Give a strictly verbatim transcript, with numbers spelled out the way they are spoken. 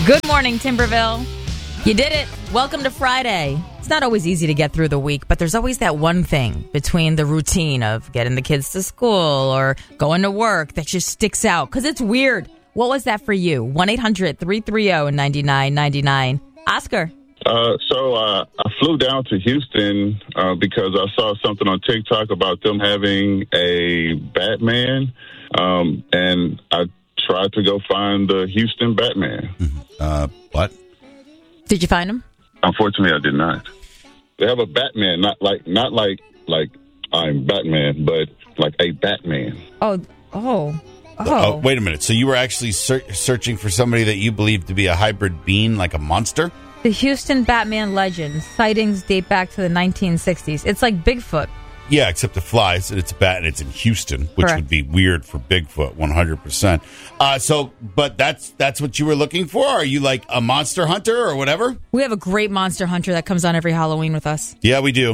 Good morning, Timberville. You did it. Welcome to Friday. It's not always easy to get through the week, but there's always that one thing between the routine of getting the kids to school or going to work that just sticks out because it's weird. What was that for you? one eight hundred three three zero nine nine nine nine. Oscar. Uh, so uh, I flew down to Houston uh, because I saw something on TikTok about them having a Batman, um, and I tried to go find the Houston Batman. Uh, what? Did you find him? Unfortunately, I did not. They have a Batman, not like not like like I'm Batman, but like a Batman. Oh, oh, oh. Oh, wait a minute. So you were actually ser- searching for somebody that you believe to be a hybrid being, like a monster? The Houston Batman legend. Sightings date back to the nineteen sixties. It's like Bigfoot. Yeah, except it flies, and it's a bat, and it's in Houston, which Correct. would be weird for Bigfoot, one hundred percent. Uh, so, but that's that's what you were looking for? Are you like a monster hunter or whatever? We have a great monster hunter that comes on every Halloween with us. Yeah, we do.